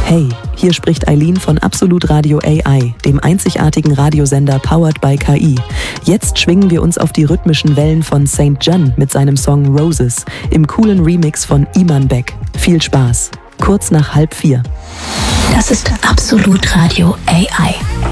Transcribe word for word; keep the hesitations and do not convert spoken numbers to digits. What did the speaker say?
Hey, hier spricht Eileen von Absolut Radio A I, dem einzigartigen Radiosender powered by K I. Jetzt schwingen wir uns auf die rhythmischen Wellen von Saint John mit seinem Song Roses im coolen Remix von Iman Beck. Viel Spaß. Kurz nach halb vier. Das ist Absolut Radio A I.